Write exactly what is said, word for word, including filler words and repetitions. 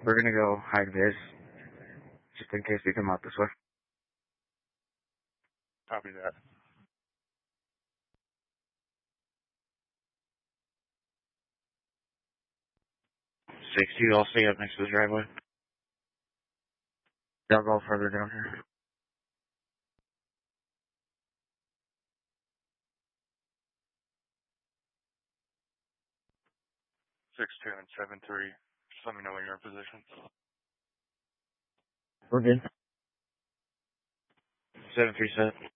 We're gonna go high vis, just in case we come out this way. Copy that. sixty, I'll stay up next to the driveway. They'll go further down here. Six two and seven three. Just let me know when you're in position. We're good. seven three seven.